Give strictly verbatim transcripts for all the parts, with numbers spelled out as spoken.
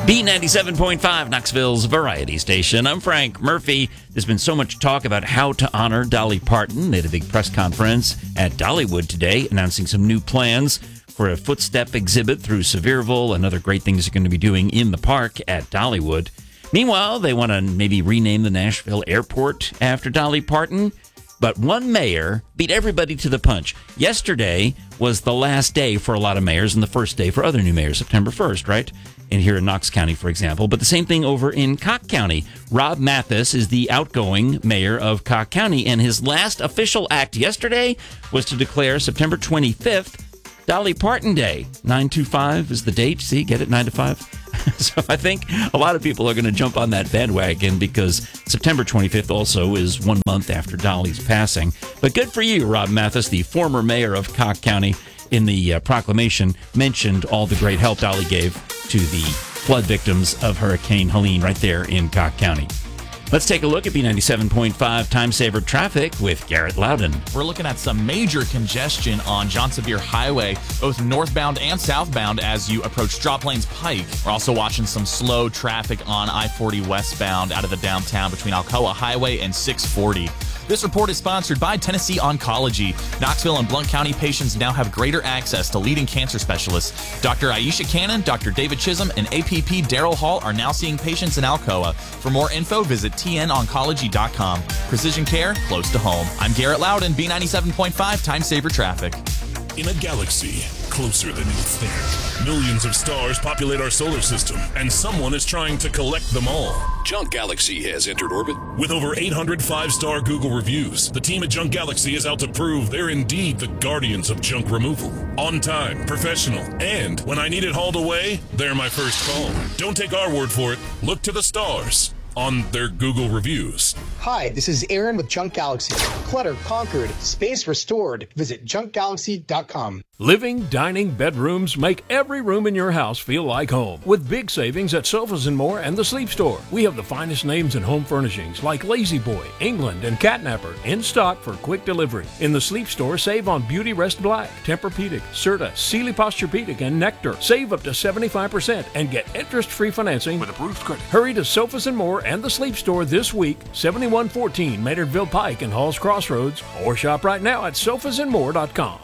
B ninety-seven point five, Knoxville's variety station. I'm Frank Murphy. There's been so much talk about how to honor Dolly Parton. They had a big press conference at Dollywood today announcing some new plans for a footstep exhibit through Sevierville and other great things they're going to be doing in the park at Dollywood. Meanwhile, they want to maybe rename the Nashville airport after Dolly Parton. But one mayor beat everybody to the punch. Yesterday was the last day for a lot of mayors and the first day for other new mayors, September first, right? And here in Knox County, for example. But the same thing over in Cocke County. Rob Mathis is the outgoing mayor of Cocke County, and his last official act yesterday was to declare September twenty-fifth Dolly Parton Day. nine two five is the date. See, get it, nine to five? So I think a lot of people are going to jump on that bandwagon because September twenty-fifth also is one month after Dolly's passing. But good for you, Rob Mathis, the former mayor of Cocke County, in the uh, proclamation mentioned all the great help Dolly gave to the flood victims of Hurricane Helene right there in Cocke County. Let's take a look at B ninety-seven point five Time Saver Traffic with Garrett Loudon. We're looking at some major congestion on John Sevier Highway, both northbound and southbound as you approach Straw Plains Pike. We're also watching some slow traffic on I forty westbound out of the downtown between Alcoa Highway and six forty. This report is sponsored by Tennessee Oncology. Knoxville and Blount County patients now have greater access to leading cancer specialists. Doctor Aisha Cannon, Doctor David Chisholm, and A P P Daryl Hall are now seeing patients in Alcoa. For more info, visit T N oncology dot com. Precision care close to home. I'm Garrett Loudon, B ninety-seven point five Time Saver Traffic. In a galaxy closer than you think, millions of stars populate our solar system, and someone is trying to collect them all. Junk Galaxy has entered orbit. With over eight hundred five-star Google reviews, the team at Junk Galaxy is out to prove they're indeed the guardians of junk removal. On time, professional, and when I need it hauled away, they're my first call. Don't take our word for it. Look to the stars on their Google reviews. Hi, this is Aaron with Junk Galaxy. Clutter conquered, space restored. Visit junk galaxy dot com. Living, dining, bedrooms make every room in your house feel like home. With big savings at Sofas and More and the Sleep Store. We have the finest names in home furnishings like Lazy Boy, England, and Catnapper in stock for quick delivery. In the Sleep Store, save on Beauty Rest Black, Tempur-Pedic, Serta, Sealy Posturepedic, and Nectar. Save up to seventy-five percent and get interest-free financing with approved credit. Hurry to Sofas and More and the Sleep Store this week, seventy-one fourteen Maynardville Pike and Halls Crossroads, or shop right now at sofas and more dot com.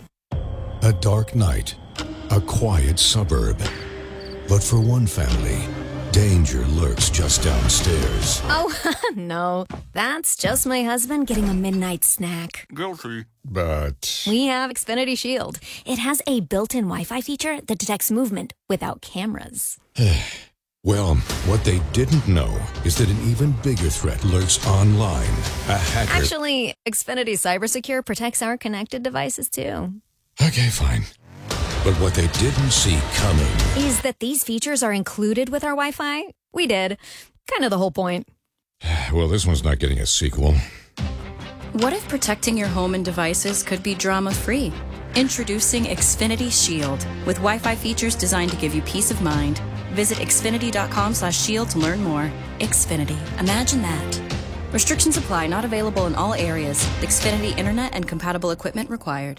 A dark night, a quiet suburb. But for one family, danger lurks just downstairs. Oh, no. That's just my husband getting a midnight snack. Guilty. But We have Xfinity Shield. It has a built-in Wi-Fi feature that detects movement without cameras. well, what they didn't know is that an even bigger threat lurks online. A hacker... Actually, Xfinity CyberSecure protects our connected devices, too. Okay, fine. But what they didn't see coming is that these features are included with our Wi-Fi. We did. Kind of the whole point. Well, this one's not getting a sequel. What if protecting your home and devices could be drama-free? Introducing Xfinity Shield, with Wi-Fi features designed to give you peace of mind. Visit xfinity dot com slash shield to learn more. Xfinity. Imagine that. Restrictions apply. Not available in all areas. Xfinity Internet and compatible equipment required.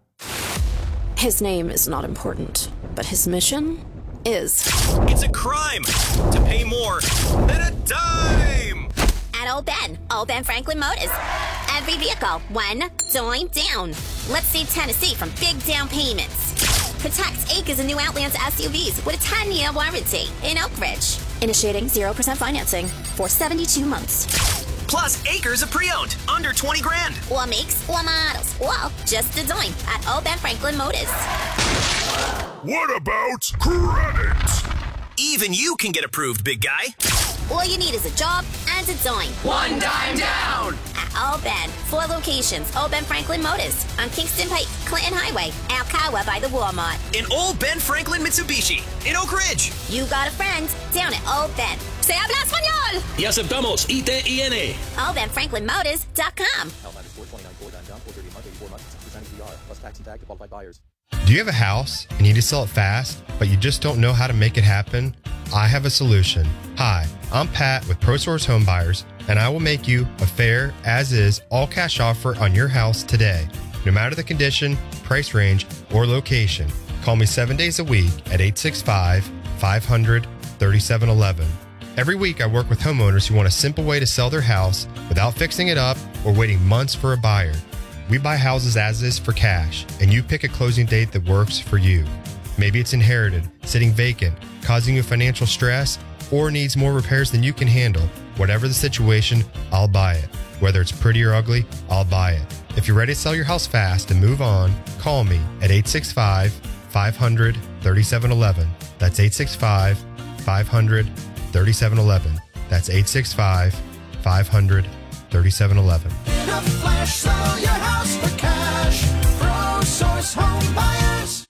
His name is not important, but his mission is. It's a crime to pay more than a dime! At Old Ben, Old Ben Franklin Motors. Every vehicle, one dime down. Let's save Tennessee from big down payments. Protect acres of new Outlands S U Vs with a ten-year warranty in Oak Ridge. Initiating zero percent financing for seventy-two months. Plus acres of pre-owned, under twenty grand. Or makes, or models, or just a dime at Old Ben Franklin Motors. What about credit? Even you can get approved, big guy. All you need is a job and a dime. One dime down! At Old Ben, four locations, Old Ben Franklin Motors, on Kingston Pike, Clinton Highway, Alcoa by the Walmart. In Old Ben Franklin Mitsubishi, in Oak Ridge. You got a friend down at Old Ben. Se habla español! Y aceptamos I T I N. old ben franklin motors dot com. Do you have a house and you need to sell it fast, but you just don't know how to make it happen? I have a solution. Hi, I'm Pat with ProSource Home Buyers, and I will make you a fair, as-is, all-cash offer on your house today. No matter the condition, price range, or location, call me seven days a week at eight six five, five hundred, thirty-seven eleven. Every week I work with homeowners who want a simple way to sell their house without fixing it up or waiting months for a buyer. We buy houses as is for cash, and you pick a closing date that works for you. Maybe it's inherited, sitting vacant, causing you financial stress, or needs more repairs than you can handle. Whatever the situation, I'll buy it. Whether it's pretty or ugly, I'll buy it. If you're ready to sell your house fast and move on, call me at eight six five, five hundred, thirty-seven eleven. That's eight six five, five hundred, thirty-seven eleven. That's eight six five, five hundred, thirty-seven eleven. In a flash, sell your house for cash. ProSource Home Buyers.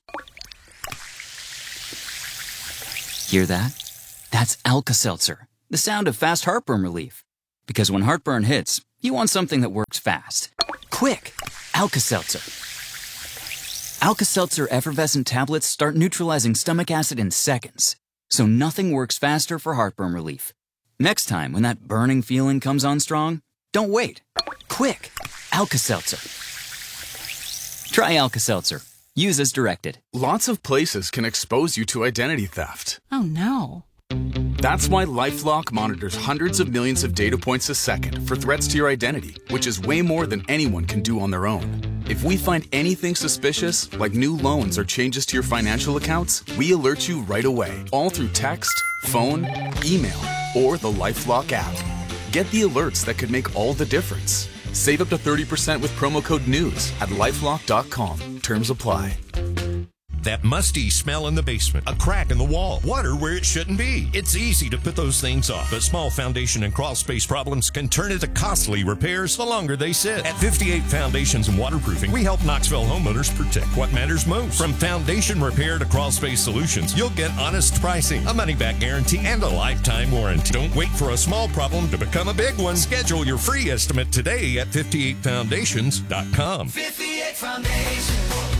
Hear that? That's Alka-Seltzer, the sound of fast heartburn relief. Because when heartburn hits, you want something that works fast. Quick! Alka-Seltzer. Alka-Seltzer effervescent tablets start neutralizing stomach acid in seconds, so nothing works faster for heartburn relief. Next time, when that burning feeling comes on strong, don't wait. Quick! Alka-Seltzer. Try Alka-Seltzer. Use as directed. Lots of places can expose you to identity theft. Oh no. That's why LifeLock monitors hundreds of millions of data points a second for threats to your identity, which is way more than anyone can do on their own. If we find anything suspicious, like new loans or changes to your financial accounts, we alert you right away, all through text, phone, email, or the LifeLock app. Get the alerts that could make all the difference. Save up to thirty percent with promo code NEWS at lifelock dot com. Terms apply. That musty smell in the basement, a crack in the wall, water where it shouldn't be. It's easy to put those things off, but small foundation and crawl space problems can turn into costly repairs the longer they sit. At fifty-eight Foundations and Waterproofing, we help Knoxville homeowners protect what matters most. From foundation repair to crawl space solutions, you'll get honest pricing, a money-back guarantee, and a lifetime warranty. Don't wait for a small problem to become a big one. Schedule your free estimate today at fifty-eight foundations dot com. fifty-eight Foundations.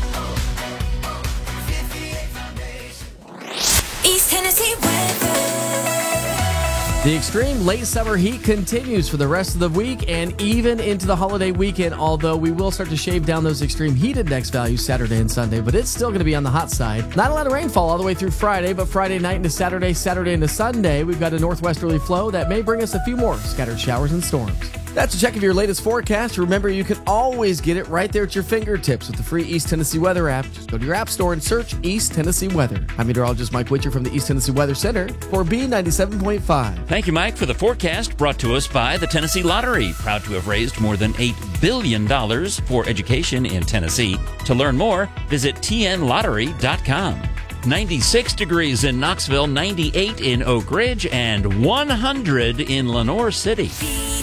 East Tennessee weather. The extreme late summer heat continues for the rest of the week and even into the holiday weekend, although we will start to shave down those extreme heat index values Saturday and Sunday, but it's still going to be on the hot side. Not a lot of rainfall all the way through Friday, but Friday night into Saturday, Saturday into Sunday, we've got a northwesterly flow that may bring us a few more scattered showers and storms. That's a check of your latest forecast. Remember, you can always get it right there at your fingertips with the free East Tennessee Weather app. Just go to your app store and search East Tennessee Weather. I'm meteorologist Mike Witcher from the East Tennessee Weather Center for B ninety-seven point five. Thank you, Mike, for the forecast brought to us by the Tennessee Lottery, proud to have raised more than eight billion dollars for education in Tennessee. To learn more, visit T N lottery dot com. ninety-six degrees in Knoxville, ninety-eight in Oak Ridge, and one hundred in Lenoir City.